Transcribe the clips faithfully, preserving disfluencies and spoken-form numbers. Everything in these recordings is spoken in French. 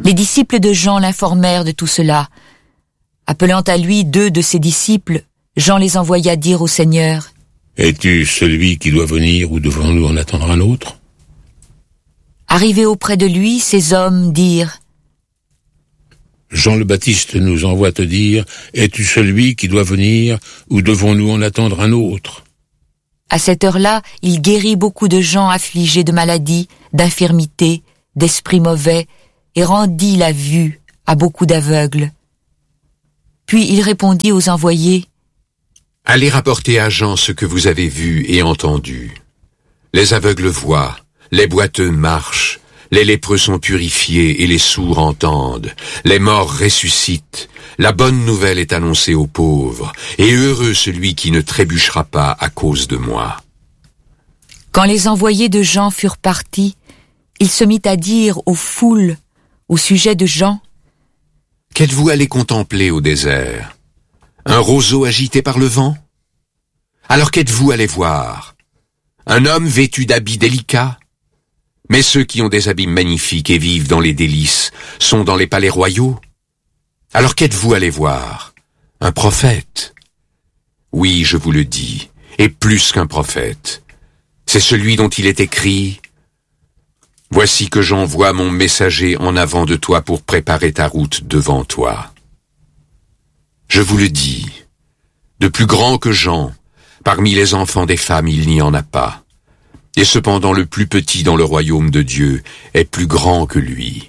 Les disciples de Jean l'informèrent de tout cela. Appelant à lui deux de ses disciples, Jean les envoya dire au Seigneur: « Es-tu celui qui doit venir ou devons-nous en attendre un autre ?» Arrivés auprès de lui, ces hommes dirent: « Jean le Baptiste nous envoie te dire, es-tu celui qui doit venir ou devons-nous en attendre un autre ?» À cette heure-là, il guérit beaucoup de gens affligés de maladies, d'infirmités, d'esprits mauvais, et rendit la vue à beaucoup d'aveugles. Puis il répondit aux envoyés: « Allez rapporter à Jean ce que vous avez vu et entendu. Les aveugles voient, les boiteux marchent, les lépreux sont purifiés et les sourds entendent, les morts ressuscitent, la bonne nouvelle est annoncée aux pauvres, et heureux celui qui ne trébuchera pas à cause de moi. » Quand les envoyés de Jean furent partis, il se mit à dire aux foules au sujet de Jean: « Qu'êtes-vous allé contempler au désert? Un roseau agité par le vent? Alors qu'êtes-vous allé voir? Un homme vêtu d'habits délicats? Mais ceux qui ont des habits magnifiques et vivent dans les délices sont dans les palais royaux. Alors qu'êtes-vous allé voir? Un prophète? Oui, je vous le dis, et plus qu'un prophète. C'est celui dont il est écrit: « Voici que j'envoie mon messager en avant de toi pour préparer ta route devant toi. » Je vous le dis, de plus grand que Jean, parmi les enfants des femmes il n'y en a pas. Et cependant le plus petit dans le royaume de Dieu est plus grand que lui.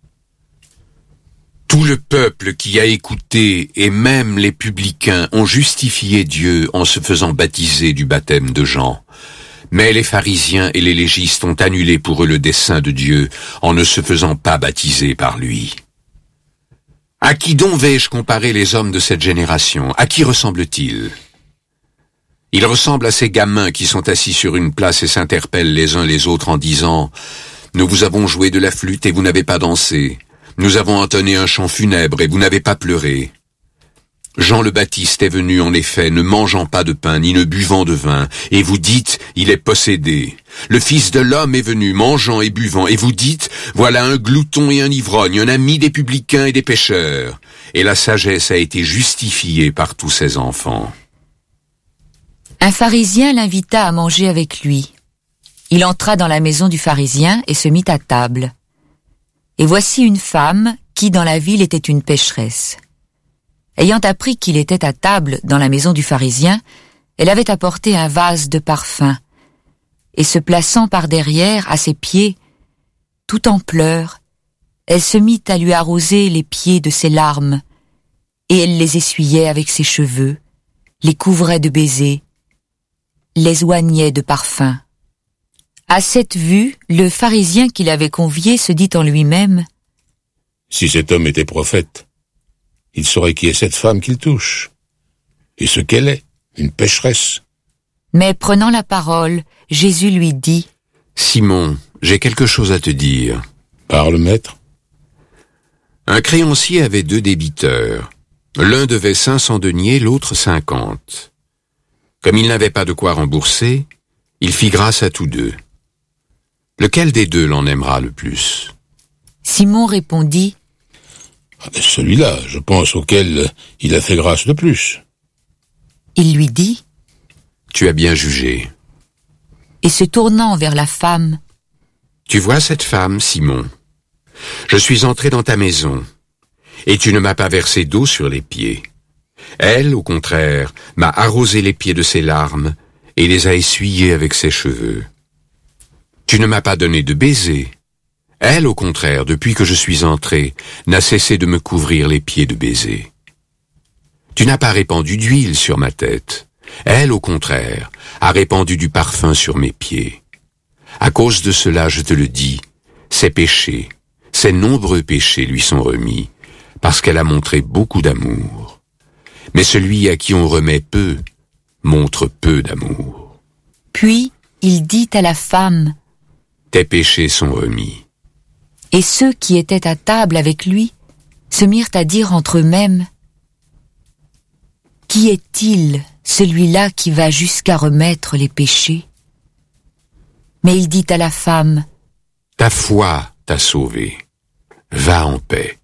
Tout le peuple qui a écouté, et même les publicains, ont justifié Dieu en se faisant baptiser du baptême de Jean. Mais les pharisiens et les légistes ont annulé pour eux le dessein de Dieu en ne se faisant pas baptiser par lui. À qui donc vais-je comparer les hommes de cette génération? À qui ressemblent-ils? Ils ressemblent à ces gamins qui sont assis sur une place et s'interpellent les uns les autres en disant: « Nous vous avons joué de la flûte et vous n'avez pas dansé. Nous avons entonné un chant funèbre et vous n'avez pas pleuré. » Jean le Baptiste est venu en effet, ne mangeant pas de pain ni ne buvant de vin, et vous dites: « Il est possédé. » Le Fils de l'homme est venu, mangeant et buvant, et vous dites: « Voilà un glouton et un ivrogne, un ami des publicains et des pécheurs. » Et la sagesse a été justifiée par tous ses enfants. Un pharisien l'invita à manger avec lui. Il entra dans la maison du pharisien et se mit à table. Et voici une femme qui dans la ville était une pécheresse. Ayant appris qu'il était à table dans la maison du pharisien, elle avait apporté un vase de parfum, et se plaçant par derrière à ses pieds, tout en pleurs, elle se mit à lui arroser les pieds de ses larmes, et elle les essuyait avec ses cheveux, les couvrait de baisers, les oignait de parfum. À cette vue, le pharisien qui l'avait convié se dit en lui-même: « Si cet homme était prophète, il saurait qui est cette femme qu'il touche, et ce qu'elle est, une pécheresse. » Mais prenant la parole, Jésus lui dit: « Simon, j'ai quelque chose à te dire. » »« Parle, maître. » »« Un créancier avait deux débiteurs. L'un devait cinq cents deniers, l'autre cinquante. Comme il n'avait pas de quoi rembourser, il fit grâce à tous deux. Lequel des deux l'en aimera le plus? » Simon répondit: « Celui-là, je pense, auquel il a fait grâce le plus. » Il lui dit: « Tu as bien jugé. » Et se tournant vers la femme: « Tu vois cette femme, Simon? Je suis entré dans ta maison, et tu ne m'as pas versé d'eau sur les pieds. Elle, au contraire, m'a arrosé les pieds de ses larmes et les a essuyés avec ses cheveux. Tu ne m'as pas donné de baiser. Elle, au contraire, depuis que je suis entré, n'a cessé de me couvrir les pieds de baisers. Tu n'as pas répandu d'huile sur ma tête. Elle, au contraire, a répandu du parfum sur mes pieds. À cause de cela, je te le dis, ses péchés, ses nombreux péchés lui sont remis, parce qu'elle a montré beaucoup d'amour. Mais celui à qui on remet peu, montre peu d'amour. » Puis il dit à la femme: « Tes péchés sont remis. » Et ceux qui étaient à table avec lui se mirent à dire entre eux-mêmes: « Qui est-il, celui-là qui va jusqu'à remettre les péchés ?» Mais il dit à la femme: « Ta foi t'a sauvée. Va en paix.